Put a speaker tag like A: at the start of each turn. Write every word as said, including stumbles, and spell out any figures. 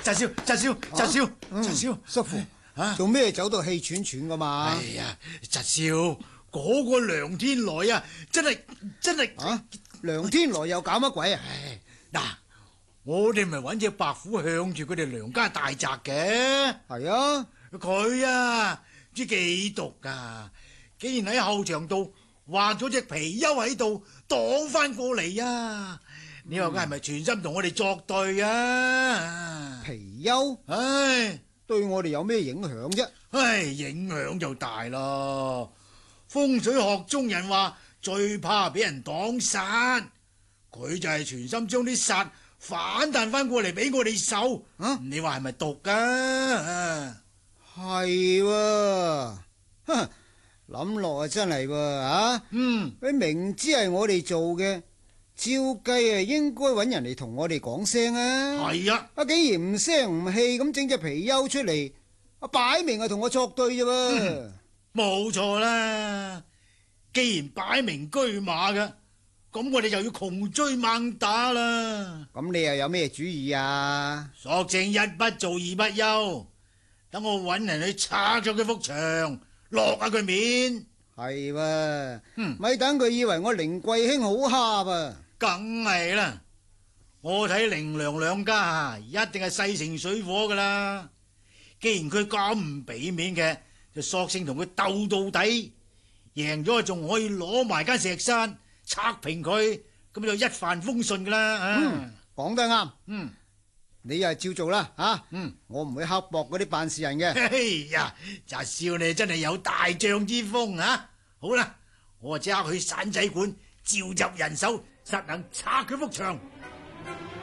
A: 侄少，侄少，侄少，侄少，
B: 叔父啊，做咩走到氣喘喘噶嘛？
A: 哎呀，侄少，嗰個梁天來啊，真係真係
B: 啊！梁天來又搞乜鬼啊？
A: 唉，嗱，我哋咪揾隻白虎向住佢哋梁家大宅嘅。
B: 係啊，
A: 佢啊，唔知幾毒噶，竟然喺後牆度畫咗隻貔貅喺度擋翻過嚟啊！你話佢係咪全心同我哋作對啊？
B: 貔貅，
A: 唉，
B: 對我哋有咩影響啫？
A: 唉，影響就大咯。風水學中人話最怕俾人擋煞，佢就係全心將啲煞反彈翻過嚟俾我哋受。啊，你話係咪毒啊？
B: 係喎，哼，諗落啊真係喎，啊，
A: 嗯，
B: 佢明知係我哋做嘅。照計啊，應該揾人嚟同我哋講聲啊！
A: 係啊，
B: 啊竟然唔聲唔氣咁整隻貔貅出嚟，啊擺明係同我作對啫喎！
A: 冇錯啦，既然擺明車馬嘅，咁我哋就要窮追猛打啦。
B: 咁你又有咩主意啊？
A: 索性一不做二不休，等我揾人去拆咗佢幅牆，落下佢面。
B: 係喎，
A: 嗯，
B: 咪等佢以為我凌貴卿好蝦噃。
A: 梗係啦，我睇凌梁兩家啊，一定係勢成水火噶啦。既然佢咁唔俾面嘅，就索性同佢鬥到底，贏咗仲可以攞埋間石山拆平佢，咁就一帆風順噶啦。
B: 嗯，講得啱。
A: 嗯，
B: 你又係照做啦，吓。
A: 嗯，
B: 我唔會刻薄嗰啲辦事人嘅。
A: 哎呀，侄少你真係有大將之風啊！好啦，我即刻去散仔館召集人手。實能拆佢幅牆。